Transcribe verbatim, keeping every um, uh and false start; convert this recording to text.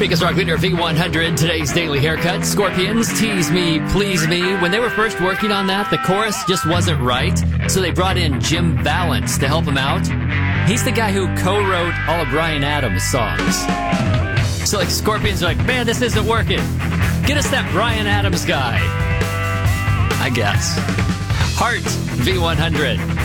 Biggest rock leader V one hundred, today's daily haircut. Scorpions, Tease Me, Please Me. When they were first working on that, the chorus just wasn't right, so they brought in Jim Vallance to help him out. He's the guy who co-wrote all of Bryan Adams' songs. So like Scorpions are like, man, this isn't working. Get us that Bryan Adams guy. I guess. Heart, V one hundred.